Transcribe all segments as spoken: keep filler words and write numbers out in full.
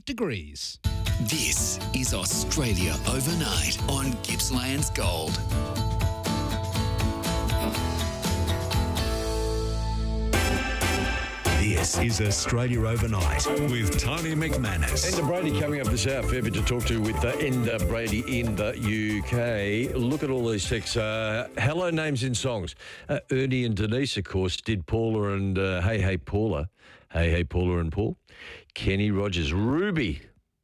degrees. This is Australia Overnight on Gippsland's Gold. This is Australia Overnight with Tony McManus. Enda Brady coming up this hour. Fair bit to talk to with uh, Enda Brady in the U K. Look at all these texts. Uh, hello names in songs. Uh, Ernie and Denise, of course, did Paula and uh, Hey Hey Paula. Hey Hey Paula and Paul. Kenny Rogers. Ruby.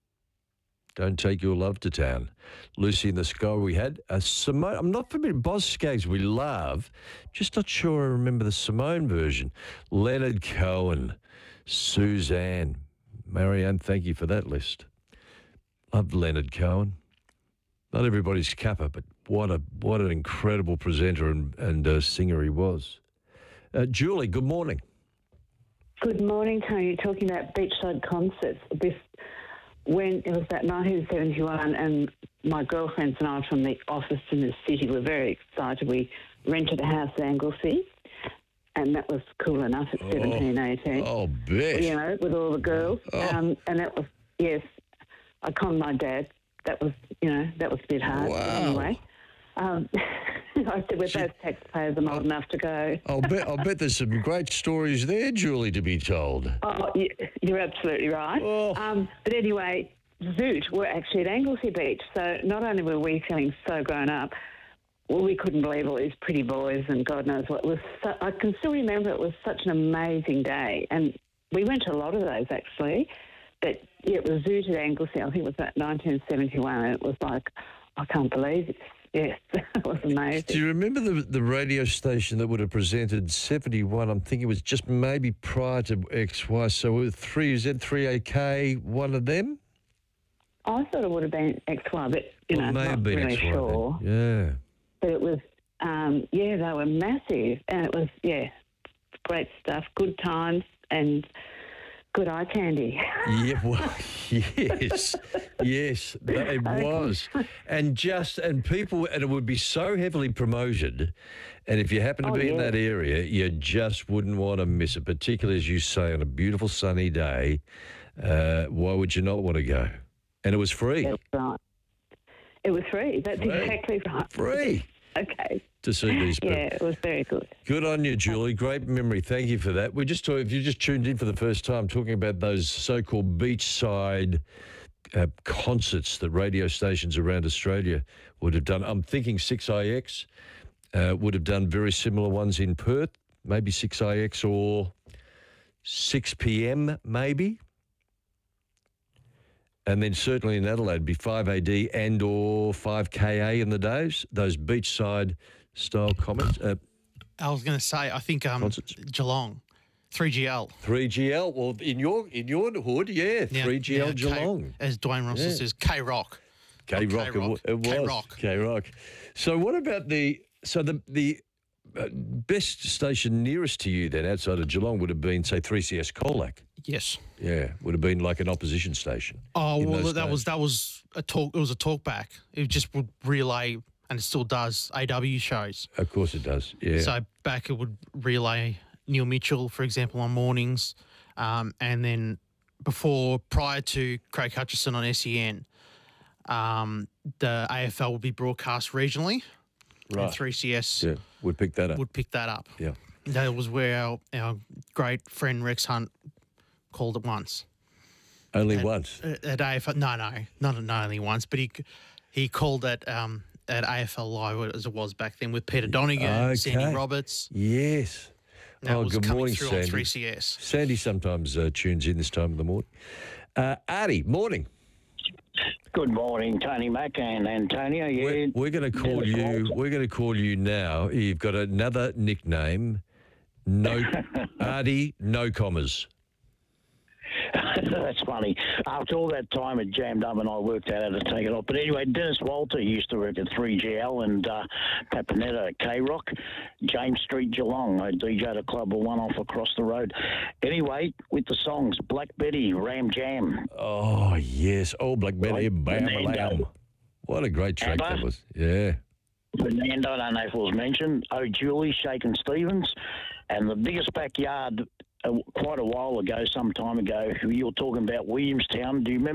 Don't take your love to town. Lucy in the Sky we had. Uh, Simone, I'm not familiar. Boz Skaggs we love. Just not sure I remember the Simone version. Leonard Cohen. Suzanne. Marianne, thank you for that list. Loved Leonard Cohen. Not everybody's capper, but what a what an incredible presenter and, and uh, singer he was. Uh, Julie, good morning. Good morning, Tony. You're talking about beachside concerts. This When it was about nineteen seventy-one, and my girlfriends and I from the office in the city were very excited. We rented a house at Anglesey, and that was cool enough at seventeen, eighteen. Oh, bet. You know, with all the girls. Oh. Um, and that was, yes, I conned my dad. That was, you know, that was a bit hard. Wow. But anyway, um, I said, we're both taxpayers, I'm old enough to go. I'll bet, I'll bet there's some great stories there, Julie, to be told. Oh, you- you're absolutely right. Oh. Um, but anyway, Zoot were actually at Anglesey Beach, so not only were we feeling so grown up, well, we couldn't believe all these pretty boys and God knows what. It was so, I can still remember it was such an amazing day, and we went to a lot of those actually. But yeah, it was Zoot at Anglesey. I think it was about nineteen seventy-one, and it was like, I can't believe it. Yes, it was amazing. Do you remember the the radio station that would have presented seventy-one? I'm thinking it was just maybe prior to X Y. So it was three Z, three A K, one of them? I thought it would have been X Y, but, you Well, know, it may not have been really X Y sure. then. Yeah. But it was, um, yeah, they were massive, and it was, yeah, great stuff, good times, and good eye candy. Yeah, well, yes, yes, that- it was, and just and people, and it would be so heavily promoted, and if you happen to Oh, be in yeah. that area, you just wouldn't want to miss it. Particularly as you say, on a beautiful sunny day, uh, why would you not want to go? And it was free, That's right. It was free. That's Free. exactly right. free Okay. to see these people. Yeah, it was very good. Good on you, Julie. Great memory. Thank you for that. We just talk, if you just tuned in for the first time, talking about those so-called beachside uh, concerts that radio stations around Australia would have done. I'm thinking six I X uh, would have done very similar ones in Perth, maybe six I X or six P M maybe. And then certainly in Adelaide, be five A D and or five K A in the days, those beachside style comments. Uh, I was going to say, I think um, Concerts. Geelong, three G L. three G L, well, in your in your hood, yeah, Yeah, three G L yeah, K- Geelong. as Dwayne Russell Yeah. says, K-Rock. K Rock, K-Rock. it was K-Rock. K Rock. So what about the so the the uh, best station nearest to you then outside of Geelong would have been say three C S Colac. Yes. Yeah, would have been like an opposition station. Oh, in well, those that days. was that was a talk. It was a talk back. It just would relay, and it still does, A W shows. Of course it does. Yeah. So back it would relay Neil Mitchell, for example, on mornings, um, and then before prior to Craig Hutchison on S E N, um, the A F L would be broadcast regionally, Right. and three C S yeah, would pick that up. would pick that up. Yeah. That was where our, our great friend Rex Hunt called it once. Only at, once. At A F L, no, no, not, not only once, but he he called it um, at A F L Live as it was back then with Peter Donegan, Okay. Sandy Roberts. Yes. That oh, was good coming morning, through Sandy. on three C S. Sandy sometimes uh, tunes in this time of the morning. Uh, Artie, morning. Good morning, Tony Mac and Antonio. Yeah, We're, we're going to call Dennis you. Walter. We're going to call you now. You've got another nickname. No, Artie, no commas. That's funny. After all that time, it jammed up, and I worked out how to take it off. But anyway, Dennis Walter used to work at three G L and uh, Papanetta at K Rock, James Street, Geelong. I D J'd a club or one off across the road. Anyway, with the songs, Black Betty, Ram Jam. Oh yes, oh Black Betty, Right, bam, Fernando. bam. What a great track Abba. that was. Yeah. Fernando, I don't know if it was mentioned. Oh, Julie, Shakin' Stevens. And the biggest backyard uh, quite a while ago, some time ago, you were talking about Williamstown. Do you remember?